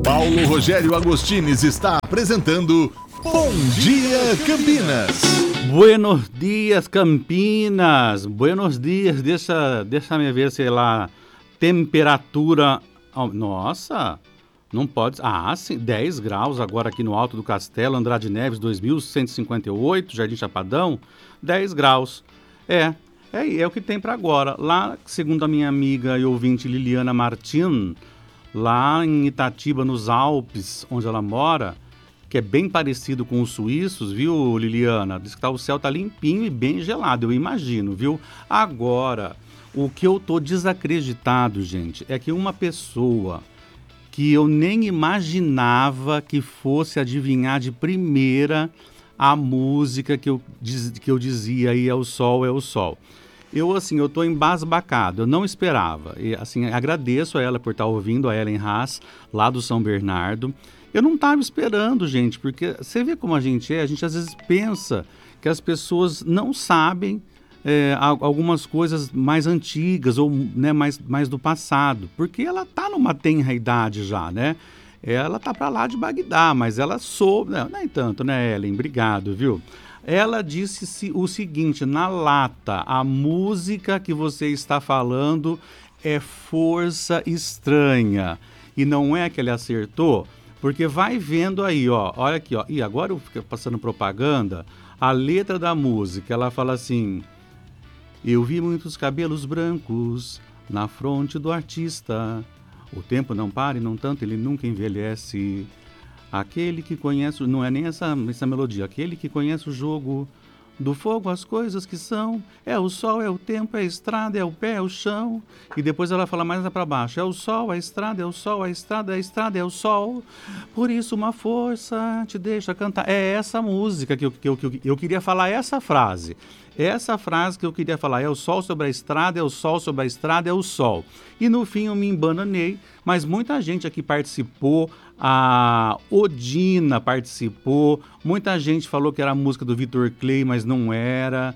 Paulo Rogério Agostines está apresentando Bom Dia Campinas. Buenos dias, Campinas. Buenos dias. Deixa-me ver, sei lá, temperatura... Nossa, não pode... Sim, 10 graus agora aqui no Alto do Castelo, Andrade Neves, 2158, Jardim Chapadão, 10 graus. É o que tem para agora. Lá, segundo a minha amiga e ouvinte Liliana Martin, lá em Itatiba, nos Alpes, onde ela mora, que é bem parecido com os suíços, viu, Liliana? Diz que o céu tá limpinho e bem gelado, eu imagino, viu? Agora, o que eu tô desacreditado, gente, é que uma pessoa que eu nem imaginava que fosse adivinhar de primeira a música que eu dizia aí, é o sol, é o sol. Eu tô embasbacado, eu não esperava. E, assim, agradeço a ela por estar ouvindo, a Ellen Haas, lá do São Bernardo. Eu não estava esperando, gente, porque você vê como a gente às vezes pensa que as pessoas não sabem algumas coisas mais antigas ou, né, mais do passado, porque ela está numa tenra idade já, né? Ela tá para lá de Bagdá, mas ela soube, não é tanto, né, Ellen? Obrigado, viu? Ela disse o seguinte, na lata, a música que você está falando é Força Estranha. E não é que ele acertou, porque vai vendo aí, ó, olha aqui, ó. E agora eu fico passando propaganda, a letra da música, ela fala assim: eu vi muitos cabelos brancos na fronte do artista, o tempo não para e não tanto, ele nunca envelhece. Aquele que conhece, não é nem essa melodia, aquele que conhece o jogo do fogo, as coisas que são, é o sol, é o tempo, é a estrada, é o pé, é o chão. E depois ela fala mais para baixo, é o sol, a estrada, é o sol, a estrada é o sol. Por isso uma força te deixa cantar. É essa música que eu queria falar, essa frase. Essa frase que eu queria falar, é o sol sobre a estrada, é o sol sobre a estrada, é o sol. E no fim eu me embananei, mas muita gente aqui participou, a Odina participou, muita gente falou que era a música do Vitor Clay, mas não era.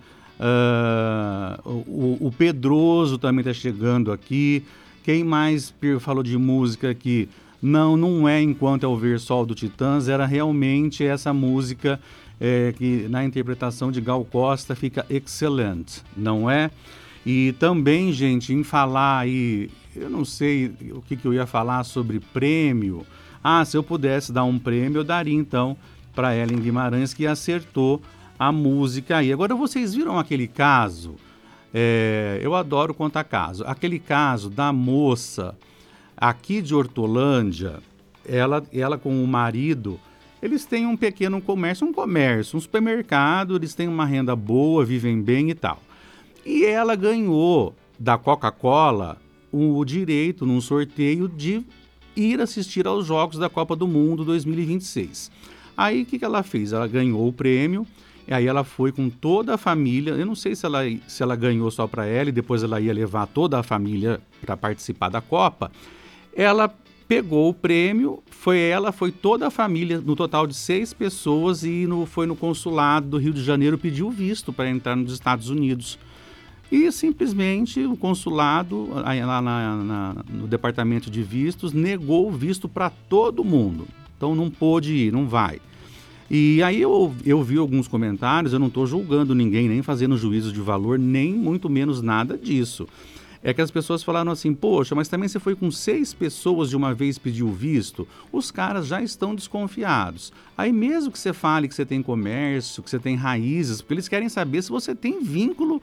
O Pedroso também está chegando aqui. Quem mais falou de música aqui? Não é Enquanto Eu Ver Sol do Titãs, era realmente essa música que na interpretação de Gal Costa fica excelente, não é? E também, gente, em falar aí, eu não sei o que eu ia falar sobre prêmio. Se eu pudesse dar um prêmio, eu daria então para Ellen Guimarães, que acertou a música aí. Agora, vocês viram aquele caso? Eu adoro contar caso. Aquele caso da moça aqui de Hortolândia, ela com o marido, eles têm um pequeno comércio, um supermercado, eles têm uma renda boa, vivem bem e tal. E ela ganhou da Coca-Cola o direito, num sorteio, de ir assistir aos Jogos da Copa do Mundo 2026. Aí o que ela fez? Ela ganhou o prêmio, e aí ela foi com toda a família. Eu não sei se ela ganhou só para ela e depois ela ia levar toda a família para participar da Copa. Ela pegou o prêmio, foi toda a família, no total de 6 pessoas, e foi no consulado do Rio de Janeiro, pediu visto para entrar nos Estados Unidos. E simplesmente o consulado, lá no departamento de vistos, negou o visto para todo mundo. Então não pôde ir, não vai. E aí eu vi alguns comentários, eu não estou julgando ninguém, nem fazendo juízo de valor, nem muito menos nada disso. É que as pessoas falaram assim, poxa, mas também você foi com 6 pessoas de uma vez pedir o visto, os caras já estão desconfiados. Aí mesmo que você fale que você tem comércio, que você tem raízes, porque eles querem saber se você tem vínculo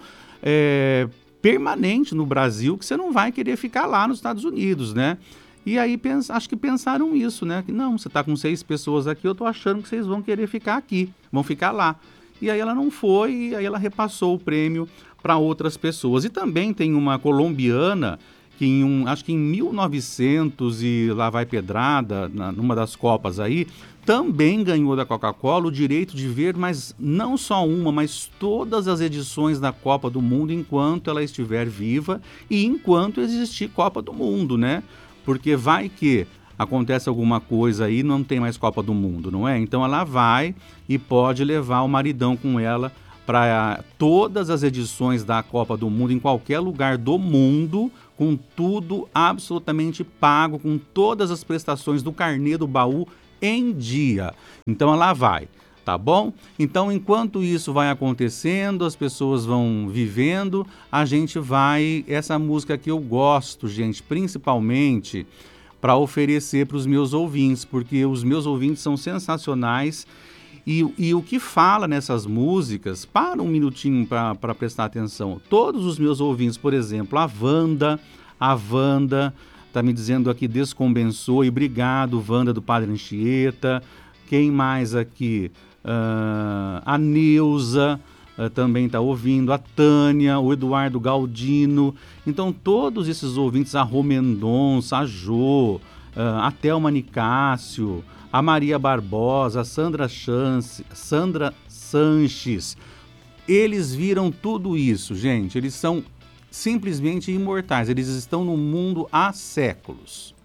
permanente no Brasil, que você não vai querer ficar lá nos Estados Unidos, né? E aí acho que pensaram isso, né? Que não, você está com 6 pessoas aqui, eu estou achando que vocês vão querer ficar aqui, vão ficar lá. E aí ela não foi, e aí ela repassou o prêmio para outras pessoas. E também tem uma colombiana que acho que em 1900 e lá vai pedrada, numa das Copas aí, também ganhou da Coca-Cola o direito de ver, mas não só uma, mas todas as edições da Copa do Mundo enquanto ela estiver viva e enquanto existir Copa do Mundo, né? Porque vai que acontece alguma coisa aí, não tem mais Copa do Mundo, não é? Então ela vai e pode levar o maridão com ela para todas as edições da Copa do Mundo, em qualquer lugar do mundo, com tudo absolutamente pago, com todas as prestações do carnê do baú em dia. Então ela vai, tá bom? Então enquanto isso vai acontecendo, as pessoas vão vivendo, a gente vai... Essa música que eu gosto, gente, principalmente para oferecer para os meus ouvintes, porque os meus ouvintes são sensacionais. E o que fala nessas músicas, para um minutinho para prestar atenção, todos os meus ouvintes, por exemplo, a Wanda está me dizendo aqui, descompensou, e obrigado, Wanda do Padre Anchieta. Quem mais aqui? A Neuza também está ouvindo, a Tânia, o Eduardo Galdino. Então todos esses ouvintes, a Rô Mendonça, a Jô, a Thelma Nicásio, a Maria Barbosa, a Sandra Sanches, eles viram tudo isso, gente. Eles são simplesmente imortais, eles estão no mundo há séculos.